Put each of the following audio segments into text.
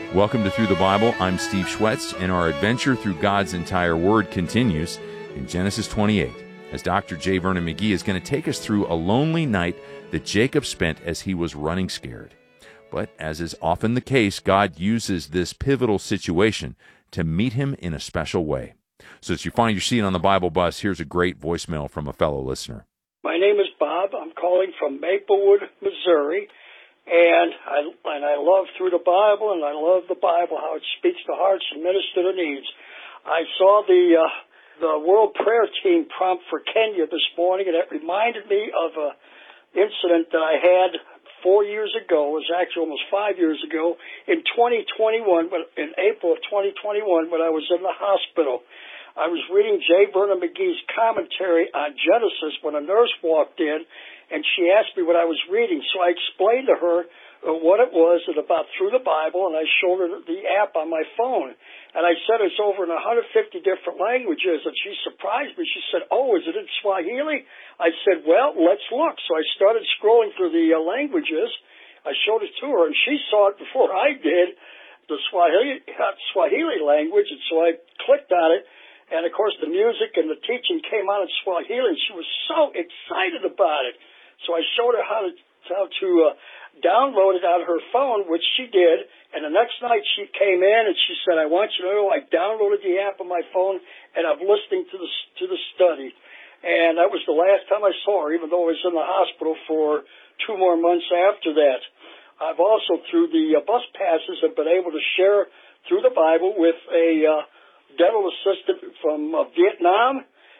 Welcome to Through the Bible. I'm Steve Schwetz, and our adventure through God's entire Word continues in Genesis 28, as Dr. J. Vernon McGee is going to take us through a lonely night that Jacob spent as he was running scared. But as is often the case, God uses this pivotal situation to meet him in a special way. So as you find your seat on the Bible bus, here's a great voicemail from a fellow listener. My name is Bob. I'm calling from Maplewood, Missouri. And I love Through the Bible, and I love the Bible, how it speaks to hearts and ministers to needs. I saw the World Prayer Team prompt for Kenya this morning, and it reminded me of an incident that I had 4 years ago. It was actually almost 5 years ago, in 2021, in April of 2021, when I was in the hospital. I was reading J. Vernon McGee's commentary on Genesis when a nurse walked in, and she asked me what I was reading. So I explained to her what it was and about Through the Bible, and I showed her the app on my phone. And I said it's over in 150 different languages, and she surprised me. She said, "Oh, is it in Swahili?" I said, "Well, let's look." So I started scrolling through the languages. I showed it to her, and she saw it before I did, the Swahili language, and so I clicked on it. And, of course, the music and the teaching came out in Swahili, and she was so excited about it. So I showed her how to download it on her phone, which she did. And the next night she came in and she said, "I want you to know I downloaded the app on my phone, and I'm listening to the study." And that was the last time I saw her, even though I was in the hospital for 2 more months after that. I've also, through the bus passes, have been able to share Through the Bible with a dental assistant from Vietnam,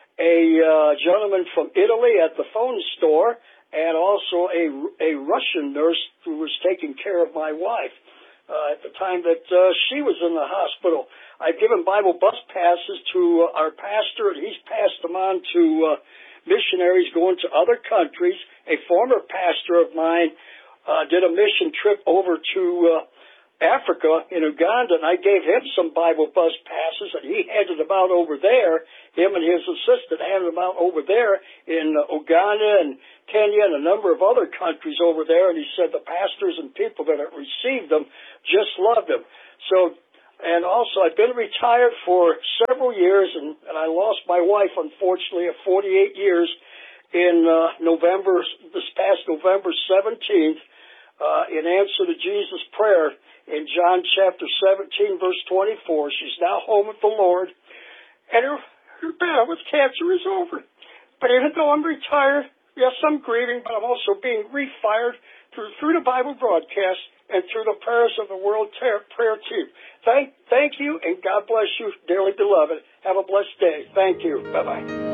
a gentleman from Italy at the phone store, and also a Russian nurse who was taking care of my wife at the time that she was in the hospital. I've given Bible bus passes to our pastor, and he's passed them on to missionaries going to other countries. A former pastor of mine did a mission trip over to Africa, in Uganda, and I gave him some Bible bus passes, and he handed them out over there. Him and his assistant handed them out over there in Uganda and Kenya and a number of other countries over there, and he said the pastors and people that have received them just loved them. So, and also, I've been retired for several years, and I lost my wife, unfortunately, at 48 years in this past November 17th, in answer to Jesus' prayer in John chapter 17, verse 24. She's now home with the Lord, and her battle with cancer is over. But even though I'm retired, yes, I'm grieving, but I'm also being refired through the Bible broadcast and through the prayers of the World Prayer Team. Thank you, and God bless you, dearly beloved. Have a blessed day. Thank you. Bye-bye.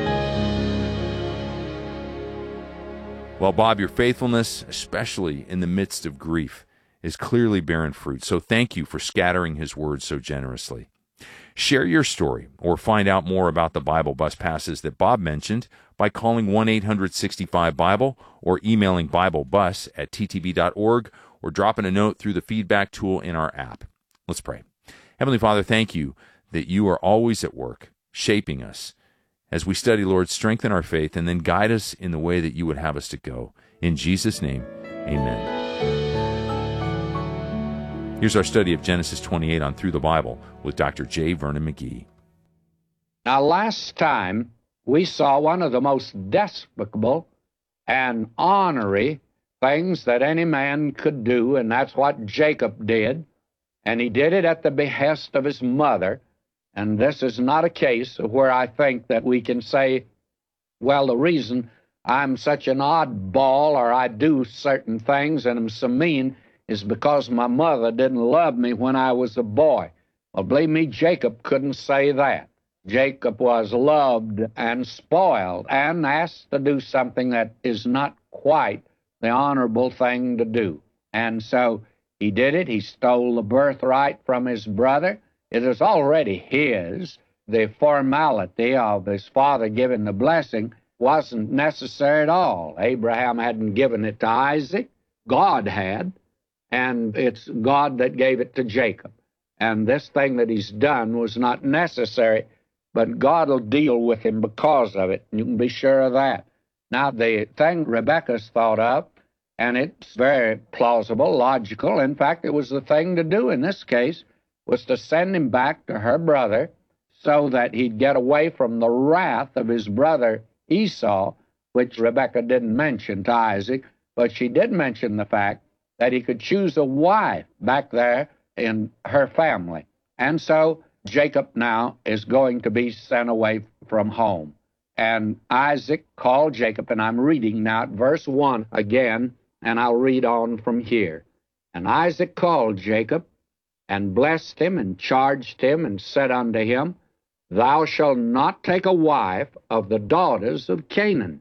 Well, Bob, your faithfulness, especially in the midst of grief, is clearly bearing fruit. So thank you for scattering his word so generously. Share your story or find out more about the Bible bus passes that Bob mentioned by calling 1-800-65-BIBLE or emailing BibleBus@ttb.org or dropping a note through the feedback tool in our app. Let's pray. Heavenly Father, thank you that you are always at work, shaping us. As we study, Lord, strengthen our faith and then guide us in the way that you would have us to go. In Jesus' name, amen. Here's our study of Genesis 28 on Through the Bible with Dr. J. Vernon McGee. Now, last time we saw one of the most despicable and ornery things that any man could do, and that's what Jacob did. And he did it at the behest of his mother. And this is not a case where I think that we can say, well, the reason I'm such an oddball or I do certain things and am so mean is because my mother didn't love me when I was a boy. Well, believe me, Jacob couldn't say that. Jacob was loved and spoiled and asked to do something that is not quite the honorable thing to do. And so he did it. He stole the birthright from his brother. It is already his. The formality of his father giving the blessing wasn't necessary at all. Abraham hadn't given it to Isaac. God had. And it's God that gave it to Jacob. And this thing that he's done was not necessary, but God will deal with him because of it. You can be sure of that. Now, the thing Rebekah's thought of And it's very plausible, logical. In fact, it was the thing to do in this case, was to send him back to her brother so that he'd get away from the wrath of his brother Esau, which Rebekah didn't mention to Isaac, but she did mention the fact that he could choose a wife back there in her family. And so Jacob now is going to be sent away from home. And Isaac called Jacob, and I'm reading now at verse 1 again, and I'll read on from here. And Isaac called Jacob, and blessed him, and charged him, and said unto him, Thou shalt not take a wife of the daughters of Canaan.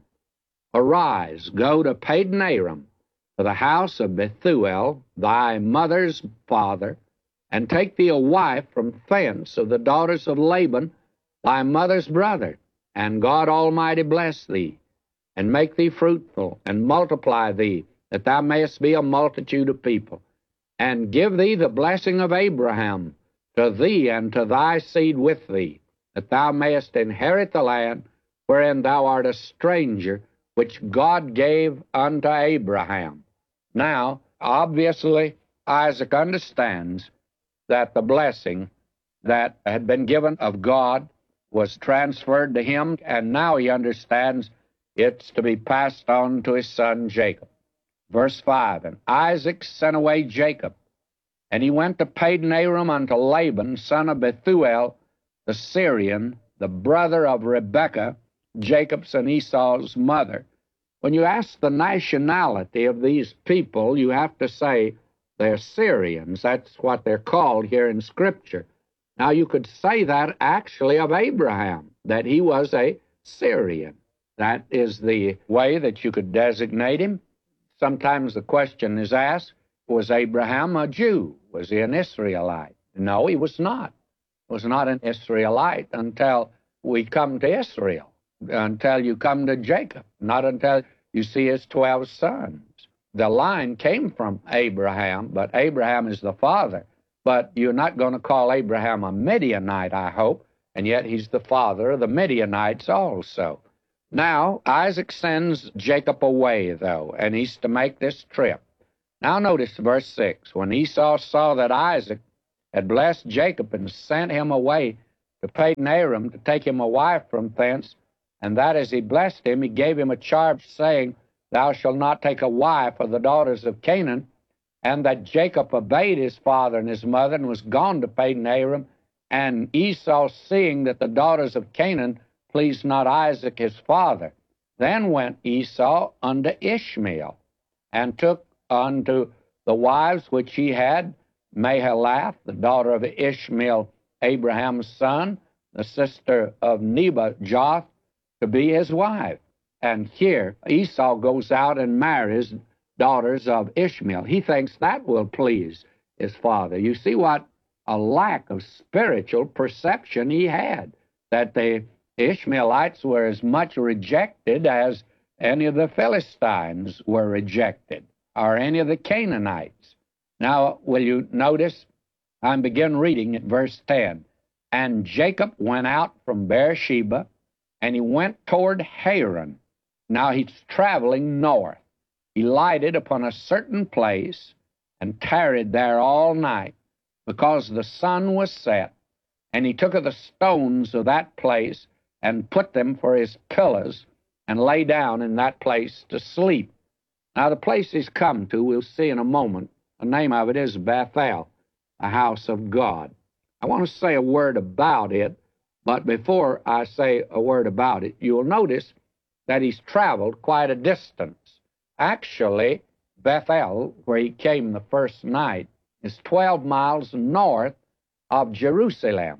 Arise, go to Padan Aram, to the house of Bethuel, thy mother's father, and take thee a wife from thence of the daughters of Laban, thy mother's brother, and God Almighty bless thee, and make thee fruitful, and multiply thee, that thou mayest be a multitude of people, and give thee the blessing of Abraham to thee and to thy seed with thee, that thou mayest inherit the land wherein thou art a stranger, which God gave unto Abraham. Now, obviously, Isaac understands that the blessing that had been given of God was transferred to him, and now he understands it's to be passed on to his son Jacob. Verse 5, And Isaac sent away Jacob, and he went to Padan Aram unto Laban, son of Bethuel, the Syrian, the brother of Rebekah, Jacob's and Esau's mother. When you ask the nationality of these people, you have to say they're Syrians. That's what they're called here in Scripture. Now, you could say that actually of Abraham, that he was a Syrian. That is the way that you could designate him. Sometimes the question is asked, was Abraham a Jew? Was he an Israelite? No, he was not. He was not an Israelite until we come to Israel, until you come to Jacob, not until you see his 12 sons. The line came from Abraham, but Abraham is the father. But you're not going to call Abraham a Midianite, I hope, and yet he's the father of the Midianites also. Now, Isaac sends Jacob away, though, and he's to make this trip. Now notice verse 6. When Esau saw that Isaac had blessed Jacob and sent him away to Padan Aram to take him a wife from thence, and that as he blessed him, he gave him a charge, saying, Thou shalt not take a wife of the daughters of Canaan, and that Jacob obeyed his father and his mother, and was gone to Padan Aram. And Esau, seeing that the daughters of Canaan pleased not Isaac his father, then went Esau unto Ishmael, and took unto the wives which he had Mahalath, the daughter of Ishmael, Abraham's son, the sister of Nebajoth, to be his wife. And here Esau goes out and marries daughters of Ishmael. He thinks that will please his father. You see what a lack of spiritual perception he had, that the Ishmaelites were as much rejected as any of the Philistines were rejected, or any of the Canaanites. Now, will you notice? I begin reading at verse 10. And Jacob went out from Beersheba, and he went toward Haran. Now he's traveling north. He lighted upon a certain place and tarried there all night, because the sun was set. And he took of the stones of that place and put them for his pillars, and lay down in that place to sleep. Now the place he's come to, we'll see in a moment. The name of it is Bethel, the house of God. I want to say a word about it, but before I say a word about it, you'll notice that he's traveled quite a distance. Actually, Bethel, where he came the first night, is 12 miles north of Jerusalem.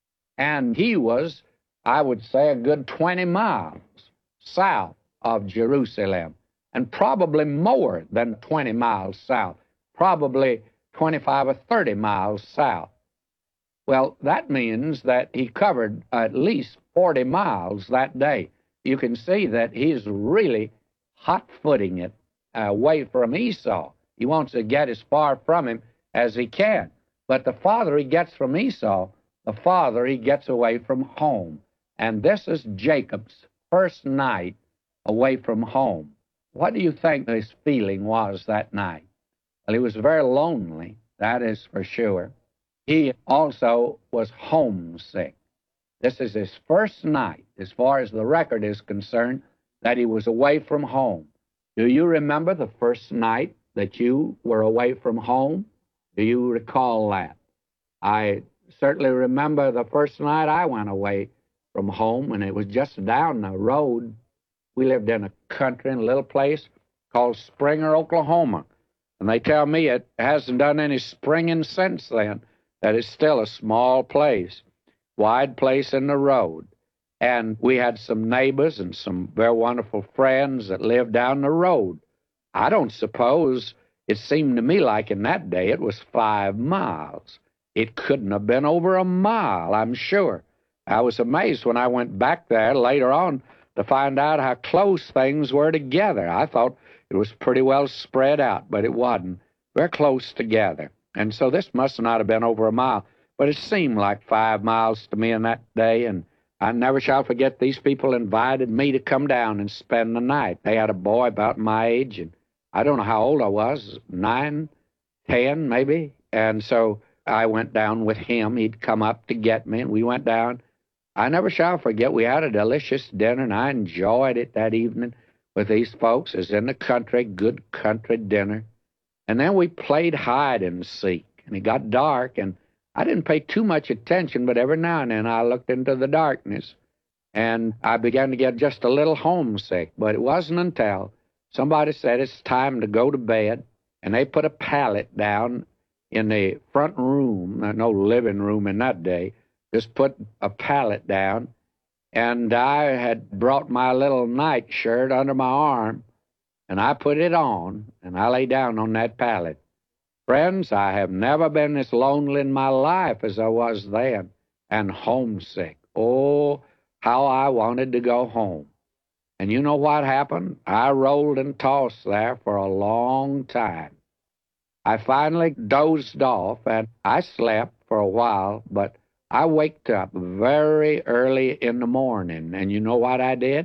And he was, I would say, a good 20 miles south of Jerusalem, and probably more than 20 miles south, probably 25 or 30 miles south. Well, that means that he covered at least 40 miles that day. You can see that he's really hot-footing it away from Esau. He wants to get as far from him as he can. But the farther he gets from Esau, the farther he gets away from home. And this is Jacob's first night away from home. What do you think his feeling was that night? Well, he was very lonely, that is for sure. He also was homesick. This is his first night, as far as the record is concerned, that he was away from home. Do you remember the first night that you were away from home? Do you recall that? I certainly remember the first night I went away from home, and it was just down the road. We lived in a country, in a little place called Springer, Oklahoma. And they tell me it hasn't done any springing since then, that it's still a small place, wide place in the road. And we had some neighbors and some very wonderful friends that lived down the road. I don't suppose, it seemed to me like in that day it was 5 miles. It couldn't have been over a mile, I'm sure. I was amazed when I went back there later on to find out how close things were together. I thought it was pretty well spread out, but it wasn't. Very close together. And so this must not have been over a mile, but it seemed like 5 miles to me in that day, and I never shall forget these people invited me to come down and spend the night. They had a boy about my age, and I don't know how old I was, 9, 10 maybe. And so I went down with him. He'd come up to get me, and we went down. I never shall forget, we had a delicious dinner, and I enjoyed it that evening with these folks. It was in the country, good country dinner. And then we played hide and seek, and it got dark, and I didn't pay too much attention, but every now and then I looked into the darkness, and I began to get just a little homesick. But it wasn't until somebody said it's time to go to bed, and they put a pallet down in the front room, no living room in that day, just put a pallet down, and I had brought my little nightshirt under my arm, and I put it on, and I lay down on that pallet. Friends, I have never been as lonely in my life as I was then, and homesick. Oh, how I wanted to go home. And you know what happened? I rolled and tossed there for a long time. I finally dozed off, and I slept for a while, but I waked up very early in the morning, and you know what I did?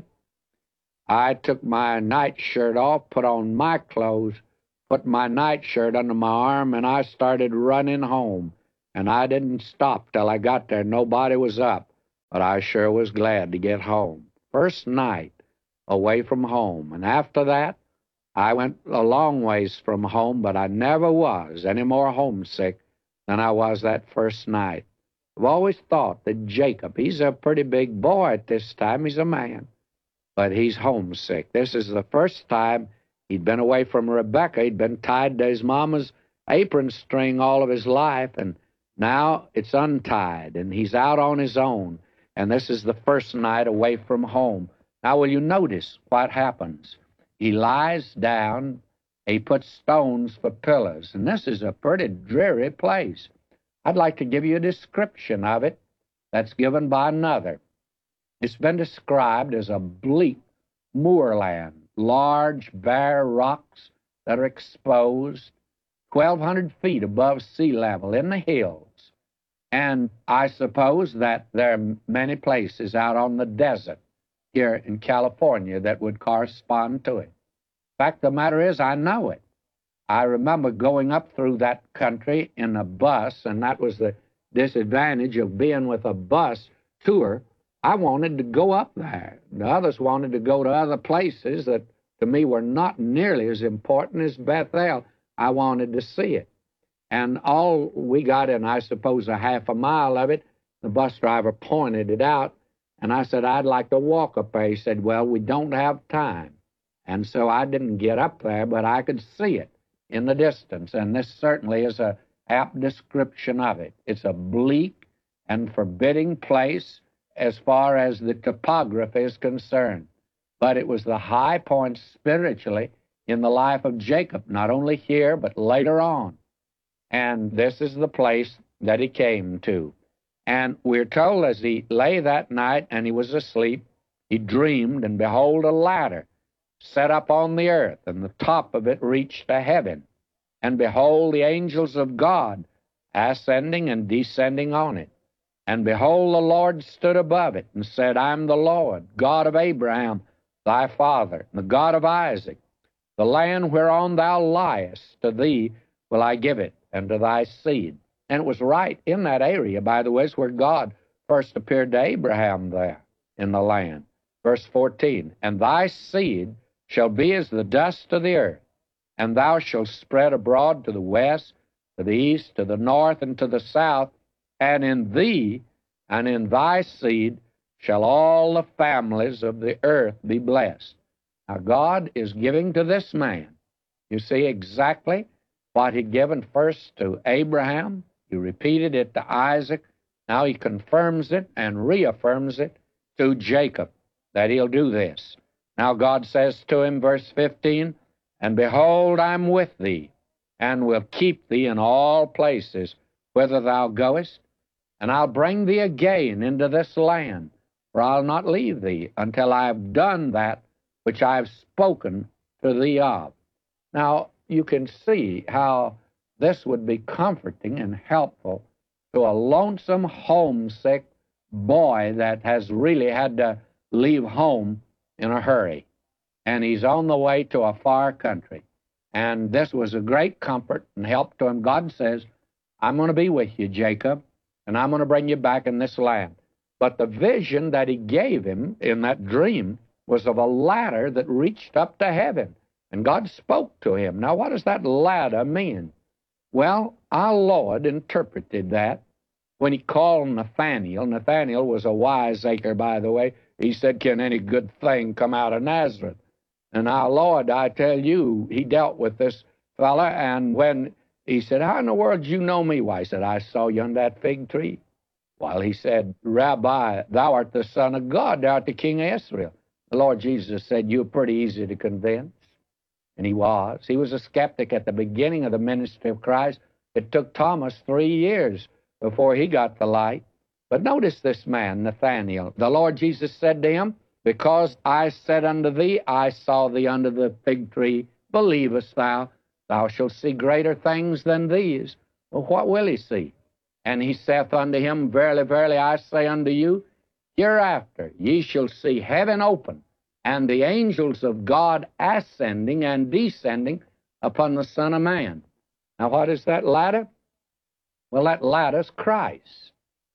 I took my nightshirt off, put on my clothes, put my nightshirt under my arm, and I started running home. And I didn't stop till I got there. Nobody was up, but I sure was glad to get home. First night away from home. And after that, I went a long ways from home, but I never was any more homesick than I was that first night. I've always thought that Jacob, he's a pretty big boy at this time. He's a man, but he's homesick. This is the first time he'd been away from Rebekah. He'd been tied to his mama's apron string all of his life, and now it's untied, and he's out on his own, and this is the first night away from home. Now, will you notice what happens? He lies down, he puts stones for pillars, and this is a pretty dreary place. I'd like to give you a description of it that's given by another. It's been described as a bleak moorland, large, bare rocks that are exposed 1,200 feet above sea level in the hills. And I suppose that there are many places out on the desert here in California that would correspond to it. The fact of the matter is, I know it. I remember going up through that country in a bus, and that was the disadvantage of being with a bus tour. I wanted to go up there. The others wanted to go to other places that to me were not nearly as important as Bethel. I wanted to see it. And all we got in, I suppose, a half a mile of it, the bus driver pointed it out, and I said, I'd like to walk up there. He said, well, we don't have time. And so I didn't get up there, but I could see it in the distance, and this certainly is an apt description of it. It's a bleak and forbidding place as far as the topography is concerned. But it was the high point spiritually in the life of Jacob, not only here, but later on. And this is the place that he came to. And we're told as he lay that night and he was asleep, he dreamed, and behold, a ladder set up on the earth, and the top of it reached to heaven. And behold, the angels of God ascending and descending on it. And behold, the Lord stood above it and said, I'm the Lord, God of Abraham, thy father, and the God of Isaac. The land whereon thou liest, to thee will I give it, and to thy seed. And it was right in that area, by the way, is where God first appeared to Abraham there in the land. Verse 14, and thy seed shall be as the dust of the earth, and thou shalt spread abroad to the west, to the east, to the north, and to the south, and in thee and in thy seed shall all the families of the earth be blessed. Now, God is giving to this man, you see exactly what he'd given first to Abraham. He repeated it to Isaac. Now he confirms it and reaffirms it to Jacob, that he'll do this. Now God says to him, verse 15, and behold, I'm with thee, and will keep thee in all places whither thou goest, and I'll bring thee again into this land, for I'll not leave thee until I have done that which I have spoken to thee of. Now, you can see how this would be comforting and helpful to a lonesome, homesick boy that has really had to leave home in a hurry, and he's on the way to a far country. And this was a great comfort and help to him. God says, I'm going to be with you, Jacob, and I'm going to bring you back in this land. But the vision that he gave him in that dream was of a ladder that reached up to heaven, and God spoke to him. Now, what does that ladder mean? Well, our Lord interpreted that when he called Nathanael. Nathanael was a wiseacre, by the way. He said, can any good thing come out of Nazareth? And our Lord, I tell you, he dealt with this fella, and when he said, how in the world do you know me? Why, he said, I saw you under that fig tree. Well, he said, Rabbi, thou art the Son of God, thou art the King of Israel. The Lord Jesus said, you're pretty easy to convince. And he was. He was a skeptic at the beginning of the ministry of Christ. It took Thomas 3 years before he got the light. But notice this man, Nathanael. The Lord Jesus said to him, because I said unto thee, I saw thee under the fig tree, believest thou? Thou shalt see greater things than these. Well, what will he see? And he saith unto him, verily, verily, I say unto you, hereafter ye shall see heaven open, and the angels of God ascending and descending upon the Son of Man. Now, what is that ladder? Well, that ladder's Christ.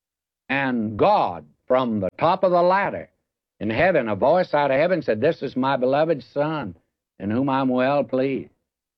And God, from the top of the ladder, in heaven, a voice out of heaven said, this is my beloved Son, in whom I'm well pleased.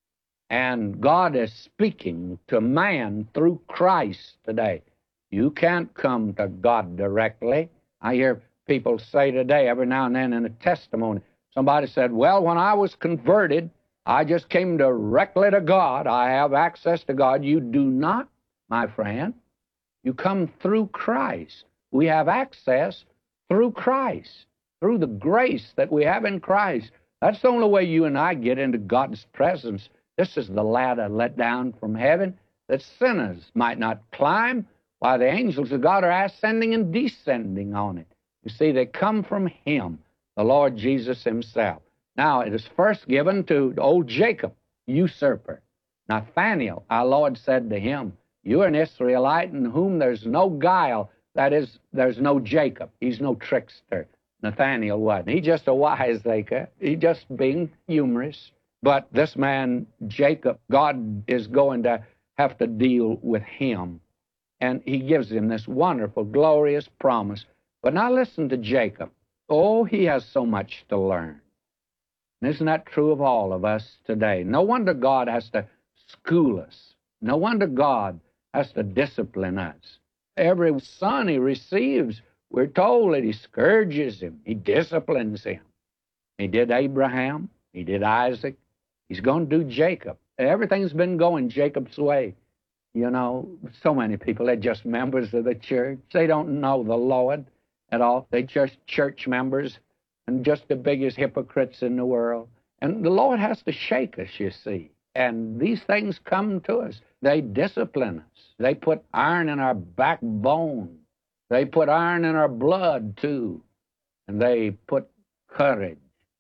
And God is speaking to man through Christ today. You can't come to God directly. I hear people say today, every now and then in a testimony, somebody said, well, when I was converted, I just came directly to God. I have access to God. You do not, my friend. You come through Christ. We have access through Christ, through the grace that we have in Christ. That's the only way you and I get into God's presence. This is the ladder let down from heaven that sinners might not climb, while the angels of God are ascending and descending on it. You see, they come from Him, the Lord Jesus Himself. Now, it is first given to old Jacob, usurper. Nathanael, our Lord said to him, you're an Israelite in whom there's no guile. That is, there's no Jacob. He's no trickster. Nathanael wasn't. He's just a wiseacre. He's just being humorous. But this man, Jacob, God is going to have to deal with him. And He gives him this wonderful, glorious promise. But now listen to Jacob. Oh, he has so much to learn. And isn't that true of all of us today? No wonder God has to school us. No wonder God has to discipline us. Every son He receives, we're told that He scourges him. He disciplines him. He did Abraham. He did Isaac. He's going to do Jacob. Everything's been going Jacob's way. You know, so many people, they're just members of the church. They don't know the Lord at all. They're just church members and just the biggest hypocrites in the world. And the Lord has to shake us, you see. And these things come to us. They discipline us. They put iron in our backbone. They put iron in our blood, too. And they put courage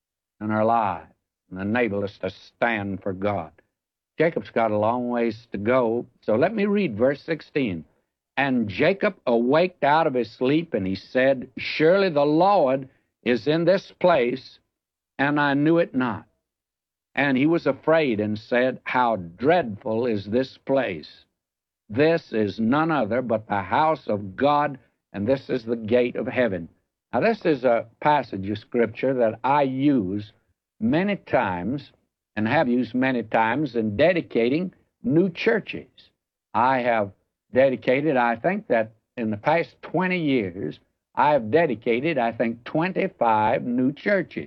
in our lives and enable us to stand for God. Jacob's got a long ways to go. So let me read verse 16. And Jacob awaked out of his sleep, and he said, surely the Lord is in this place, and I knew it not. And he was afraid and said, "How dreadful is this place! This is none other but the house of God, and this is the gate of heaven." Now, this is a passage of Scripture that I use many times and have used many times in dedicating new churches. I have dedicated, I think that in the past 20 years, I have dedicated, I think, 25 new churches.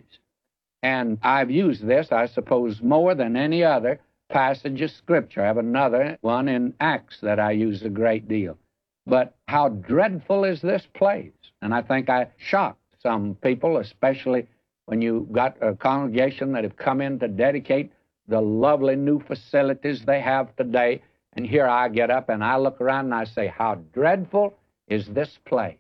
And I've used this, I suppose, more than any other passage of Scripture. I have another one in Acts that I use a great deal. But how dreadful is this place? And I think I shocked some people, especially when you got a congregation that have come in to dedicate the lovely new facilities they have today. And here I get up and I look around and I say, how dreadful is this place?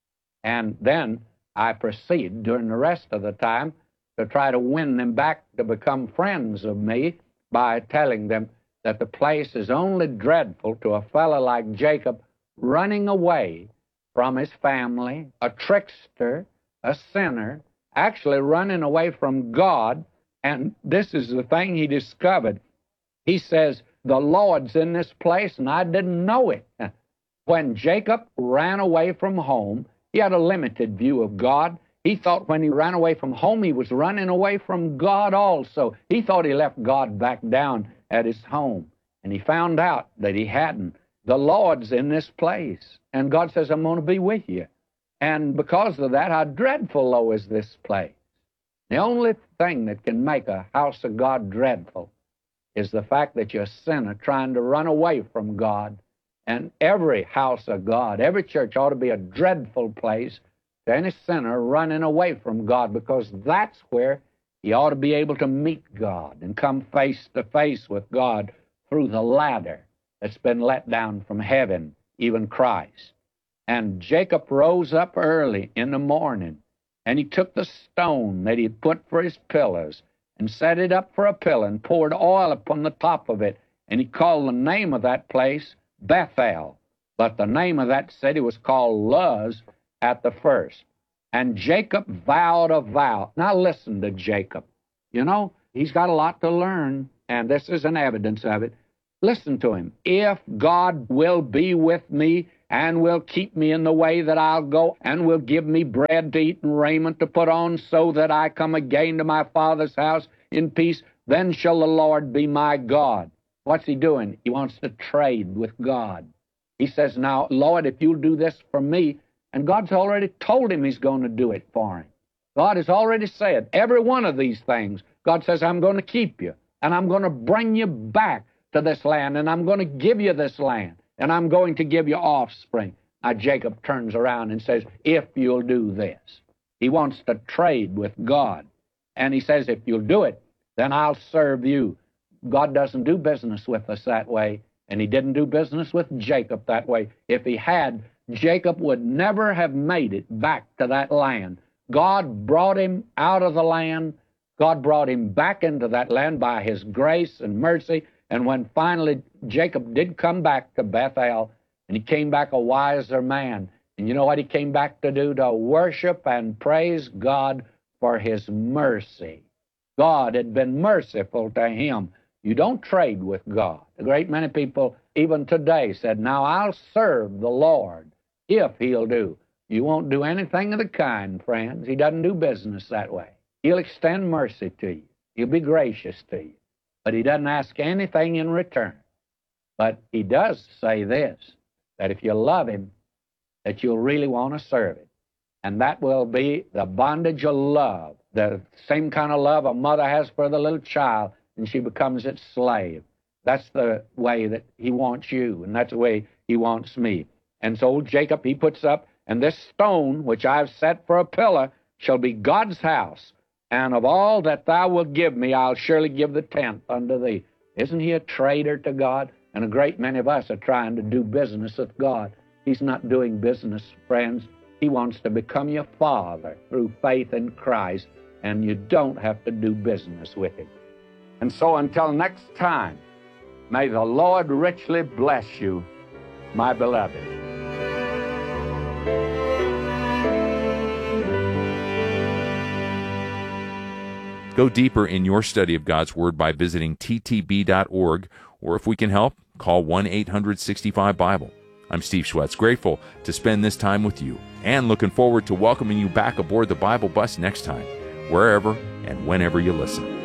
And then I proceed during the rest of the time to try to win them back to become friends of me by telling them that the place is only dreadful to a fellow like Jacob running away from his family, a trickster, a sinner, actually running away from God. And this is the thing he discovered. He says, the Lord's in this place, and I didn't know it. When Jacob ran away from home, he had a limited view of God. He thought when he ran away from home, he was running away from God also. He thought he left God back down at his home. And he found out that he hadn't. The Lord's in this place. And God says, I'm going to be with you. And because of that, how dreadful, though, is this place? The only thing that can make a house of God dreadful is the fact that you're a sinner trying to run away from God. And every house of God, every church ought to be a dreadful place to any sinner running away from God, because that's where he ought to be able to meet God and come face to face with God through the ladder that's been let down from heaven, even Christ. And Jacob rose up early in the morning, and he took the stone that he had put for his pillars and set it up for a pillar and poured oil upon the top of it. And he called the name of that place Bethel, but the name of that city was called Luz at the first. And Jacob vowed a vow. Now listen to Jacob. You know, he's got a lot to learn, and this is an evidence of it. Listen to him. If God will be with me and will keep me in the way that I'll go, and will give me bread to eat and raiment to put on, so that I come again to my father's house in peace, then shall the Lord be my God. What's he doing? He wants to trade with God. He says, now, Lord, if you'll do this for me, and God's already told him he's going to do it for him. God has already said, every one of these things, God says, I'm going to keep you, and I'm going to bring you back to this land, and I'm going to give you this land, and I'm going to give you offspring. Now, Jacob turns around and says, if you'll do this. He wants to trade with God. And he says, if you'll do it, then I'll serve you. God doesn't do business with us that way, and he didn't do business with Jacob that way. If he had, Jacob would never have made it back to that land. God brought him out of the land. God brought him back into that land by his grace and mercy. And when finally Jacob did come back to Bethel, and he came back a wiser man, and you know what he came back to do? To worship and praise God for his mercy. God had been merciful to him. You don't trade with God. A great many people, even today, said, now I'll serve the Lord if he'll do. You won't do anything of the kind, friends. He doesn't do business that way. He'll extend mercy to you. He'll be gracious to you. But he doesn't ask anything in return. But he does say this, that if you love him, that you'll really want to serve him. And that will be the bondage of love, the same kind of love a mother has for the little child, and she becomes its slave. That's the way that he wants you, and that's the way he wants me. And so Jacob, he puts up, and this stone, which I've set for a pillar, shall be God's house. And of all that thou wilt give me, I'll surely give the tenth unto thee. Isn't he a traitor to God? And a great many of us are trying to do business with God. He's not doing business, friends. He wants to become your father through faith in Christ, and you don't have to do business with him. And so until next time, may the Lord richly bless you, my beloved. Go deeper in your study of God's Word by visiting ttb.org, or if we can help, call 1-800-65-BIBLE. I'm Steve Schwetz, grateful to spend this time with you, and looking forward to welcoming you back aboard the Bible bus next time, wherever and whenever you listen.